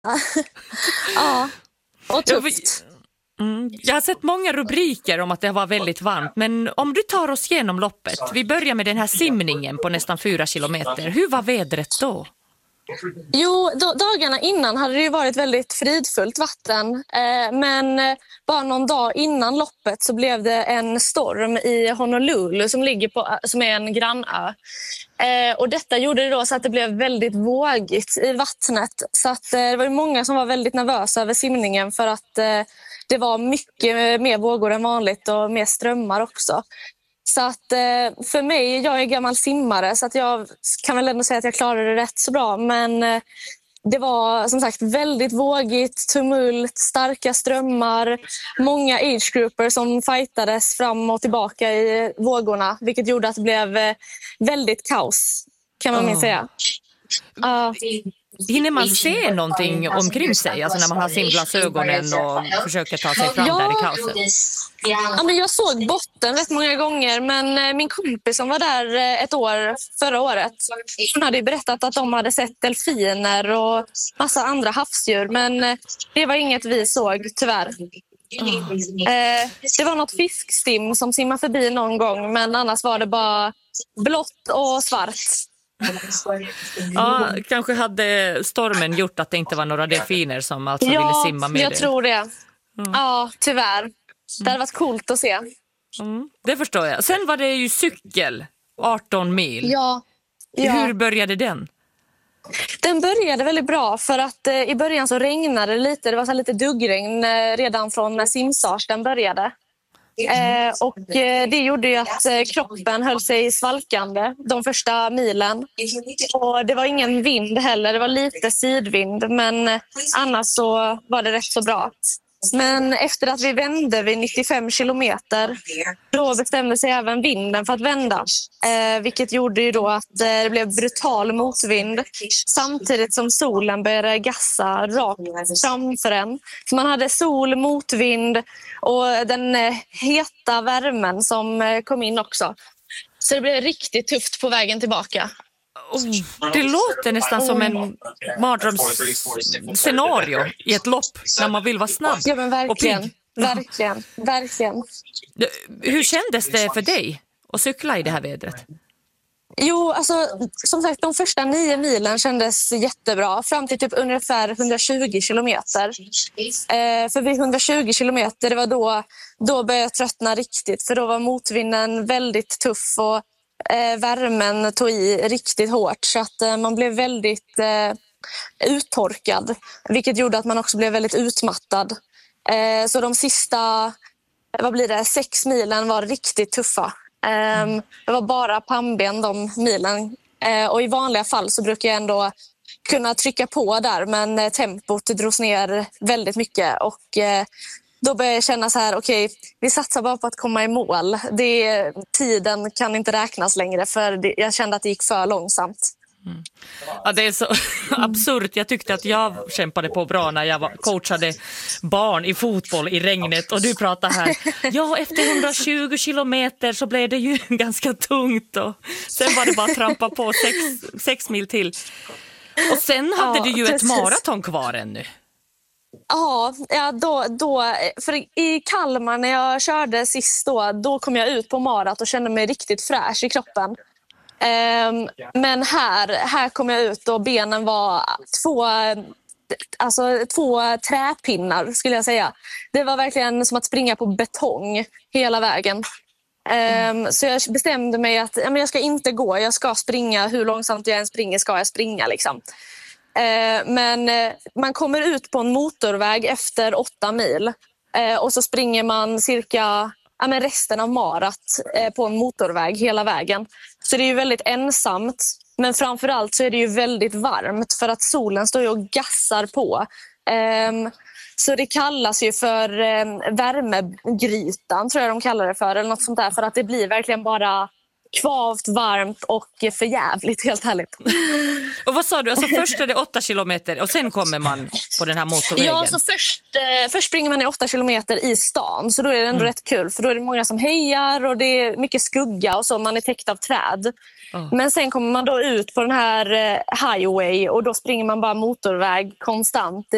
Ja, och tufft. Jag har sett många rubriker om att det var väldigt varmt, men om du tar oss igenom loppet. Vi börjar med den här simningen på nästan 4 kilometer. Hur var vädret då? Jo, dagarna innan hade det ju varit väldigt fridfullt vatten. Men bara någon dag innan loppet så blev det en storm i Honolulu som är en grannö. Och detta gjorde det då så att det blev väldigt vågigt i vattnet. Så att, det var ju många som var väldigt nervösa över simningen för att det var mycket mer vågor än vanligt och mer strömmar också. Så att för mig, jag är gammal simmare så att jag kan väl ändå säga att jag klarade det rätt så bra. Men det var som sagt väldigt vågigt, tumult, starka strömmar, många agegrupper som fightades fram och tillbaka i vågorna. Vilket gjorde att det blev väldigt kaos, kan man minst säga. Hinner man se någonting omkring sig, alltså när man har simglasögonen och försöker ta sig fram där i kaoset? Ja, men jag såg botten rätt många gånger, men min kompis som var där ett år förra året, hon hade berättat att de hade sett delfiner och massa andra havsdjur, men det var inget vi såg tyvärr. Det var något fiskstim som simmade förbi någon gång, men annars var det bara blått och svart. Ja, kanske hade stormen gjort att det inte var några delfiner som alltså ville simma med. Ja, jag tror det. Ja, tyvärr. Det hade varit coolt att se. Det förstår jag. Sen var det ju cykel, 18 mil. Ja. Hur började den? Den började väldigt bra för att i början så regnade det lite. Det var så lite duggregn redan från när simstarten började. Och det gjorde ju att kroppen höll sig svalkande de första milen. Och det var ingen vind heller, det var lite sidvind, men annars så var det rätt så bra. Men efter att vi vände vid 95 kilometer, då bestämde sig även vinden för att vända. Vilket gjorde ju då att det blev brutal motvind samtidigt som solen började gassa rakt framför en. Så man hade sol, motvind och den heta värmen som kom in också. Så det blev riktigt tufft på vägen tillbaka. Det låter nästan som en mardrömsscenario i ett lopp när man vill vara snabb. Ja, men verkligen. Hur kändes det för dig att cykla i det här vädret? Jo, alltså som sagt, de första 9 milen kändes jättebra. Fram till typ ungefär 120 kilometer. För vid 120 kilometer, det var då började jag tröttna riktigt. För då var motvinden väldigt tuff och värmen tog i riktigt hårt. Så att man blev väldigt uttorkad. Vilket gjorde att man också blev väldigt utmattad. Så de sista 6 milen var riktigt tuffa. Det var bara pannben de milen. Och i vanliga fall så brukar jag ändå kunna trycka på där, men tempot drogs ner väldigt mycket. Och då började jag känna så här, okej, vi satsar bara på att komma i mål. Tiden kan inte räknas längre, för jag kände att det gick för långsamt. Ja, det är så absurt. Jag tyckte att jag kämpade på bra när jag coachade barn i fotboll i regnet, och du pratar här. Ja, efter 120 kilometer så blev det ju ganska tungt, och sen var det bara att trampa på 6 mil till. Och sen hade du ju ett maraton kvar ännu. Ja, då för i Kalmar när jag körde sist då kom jag ut på marat och kände mig riktigt fräsch i kroppen. Men här kom jag ut och benen var två träpinnar skulle jag säga. Det var verkligen som att springa på betong hela vägen. Så jag bestämde mig att jag ska inte gå, jag ska springa. Hur långsamt jag än springer ska jag springa liksom. Men man kommer ut på en motorväg efter 8 mil och så springer man cirka resten av marat på en motorväg hela vägen. Så det är ju väldigt ensamt, men framförallt så är det ju väldigt varmt för att solen står ju och gassar på. Så det kallas ju för värmegrytan, tror jag de kallar det för, eller något sånt där, för att det blir verkligen bara kvavt, varmt och förjävligt, helt härligt. Och vad sa du? Alltså först är det 8 kilometer och sen kommer man på den här motorvägen. Ja, så först springer man i 8 kilometer i stan, så då är det ändå rätt kul. För då är det många som hejar och det är mycket skugga och så, man är täckt av träd. Men sen kommer man då ut på den här highway och då springer man bara motorväg konstant